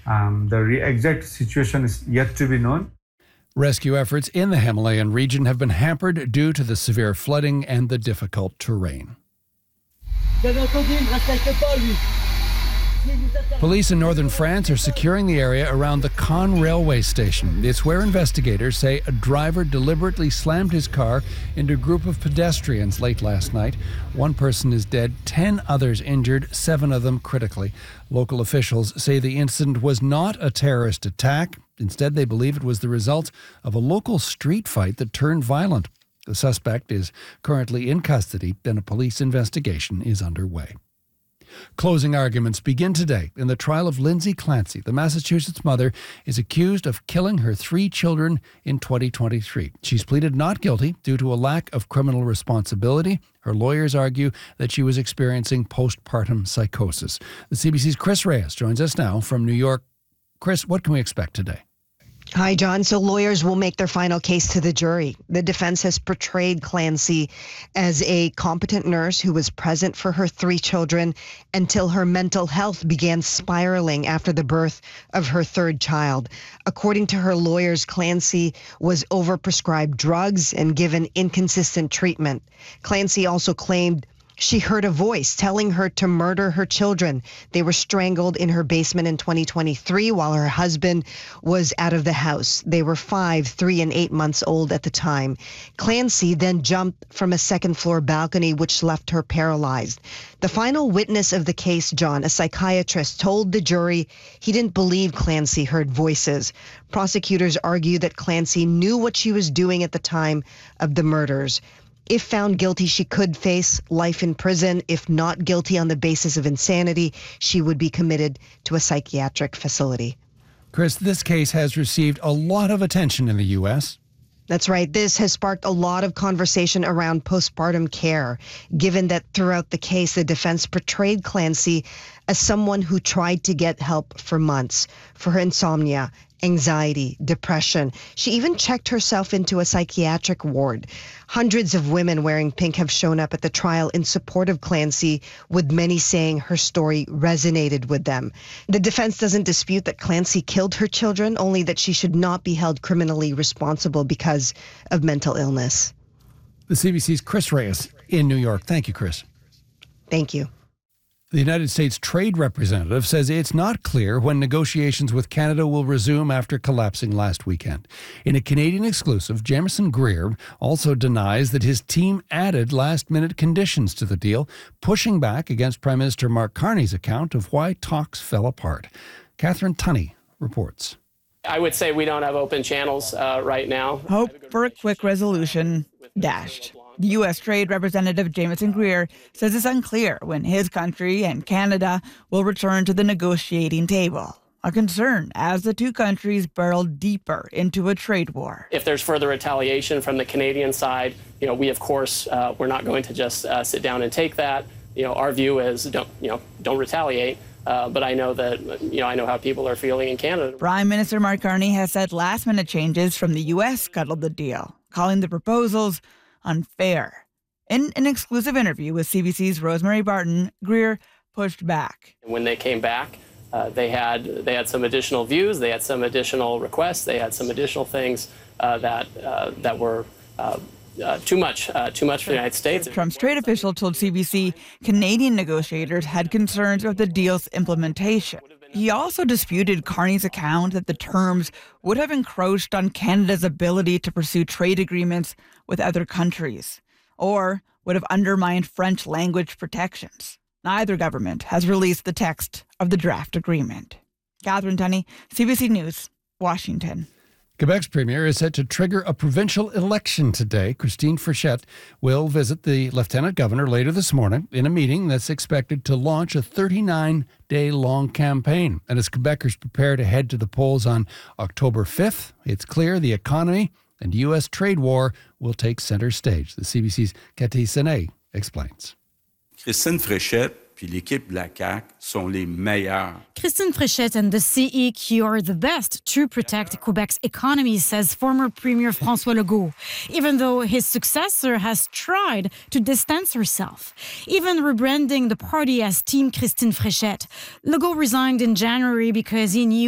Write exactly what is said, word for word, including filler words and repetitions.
Um, the re- exact situation is yet to be known. Rescue efforts in the Himalayan region have been hampered due to the severe flooding and the difficult terrain. Police in northern France are securing the area around the Caen railway station. It's where investigators say a driver deliberately slammed his car into a group of pedestrians late last night. One person is dead, ten others injured, seven of them critically. Local officials say the incident was not a terrorist attack. Instead, they believe it was the result of a local street fight that turned violent. The suspect is currently in custody, and a police investigation is underway. Closing arguments begin today in the trial of Lindsay Clancy. The Massachusetts mother is accused of killing her three children in twenty twenty-three. She's pleaded not guilty due to a lack of criminal responsibility. Her lawyers argue that she was experiencing postpartum psychosis. The C B C's Chris Reyes joins us now from New York. Chris, what can we expect today? Hi, John. So lawyers will make their final case to the jury. The defense has portrayed Clancy as a competent nurse who was present for her three children until her mental health began spiraling after the birth of her third child. According to her lawyers, Clancy was overprescribed drugs and given inconsistent treatment. Clancy also claimed she heard a voice telling her to murder her children. They were strangled in her basement in twenty twenty-three while her husband was out of the house. They were five, three, and eight months old at the time. Clancy then jumped from a second floor balcony, which left her paralyzed. The final witness of the case, John, a psychiatrist, told the jury he didn't believe Clancy heard voices. Prosecutors argue that Clancy knew what she was doing at the time of the murders. If found guilty, she could face life in prison. If not guilty on the basis of insanity, she would be committed to a psychiatric facility. Chris, this case has received a lot of attention in the U S. That's right. This has sparked a lot of conversation around postpartum care, given that throughout the case, the defense portrayed Clancy as someone who tried to get help for months for her insomnia, anxiety, depression. She even checked herself into a psychiatric ward. Hundreds of women wearing pink have shown up at the trial in support of Clancy, with many saying her story resonated with them. The defense doesn't dispute that Clancy killed her children, only that she should not be held criminally responsible because of mental illness. The C B C's Chris Reyes in New York. Thank you, Chris. Thank you. The United States Trade Representative says it's not clear when negotiations with Canada will resume after collapsing last weekend. In a Canadian exclusive, Jamieson Greer also denies that his team added last-minute conditions to the deal, pushing back against Prime Minister Mark Carney's account of why talks fell apart. Catherine Tunney reports. I would say we don't have open channels uh, right now. Hope for a quick resolution dashed. The U S Trade Representative Jamieson Greer says it's unclear when his country and Canada will return to the negotiating table. A concern as the two countries barrel deeper into a trade war. If there's further retaliation from the Canadian side, you know, we of course uh, we're not going to just uh, sit down and take that. You know, our view is don't you know don't retaliate. Uh, but I know that you know I know how people are feeling in Canada. Prime Minister Mark Carney has said last-minute changes from the U S scuttled the deal, calling the proposals unfair. In an exclusive interview with C B C's Rosemary Barton, Greer pushed back. When they came back, uh, they had they had some additional views, they had some additional requests, they had some additional things uh, that uh, that were uh, uh, too much, uh, too much for the United States. Trump's trade official told C B C Canadian negotiators had concerns about the deal's implementation. He also disputed Carney's account that the terms would have encroached on Canada's ability to pursue trade agreements with other countries, or would have undermined French language protections. Neither government has released the text of the draft agreement. Catherine Tunney, C B C News, Washington. Quebec's premier is set to trigger a provincial election today. Christine Frechette will visit the lieutenant governor later this morning in a meeting that's expected to launch a thirty-nine day long campaign. And as Quebecers prepare to head to the polls on October fifth, it's clear the economy and U S trade war will take center stage. The C B C's Cathy Senet explains. Christine Frechette puis l'équipe de la C A Q sont les meilleurs. Christine Frechette and the C E Q are the best to protect Quebec's economy, says former Premier François Legault, even though his successor has tried to distance herself, even rebranding the party as Team Christine Frechette. Legault resigned in January because he knew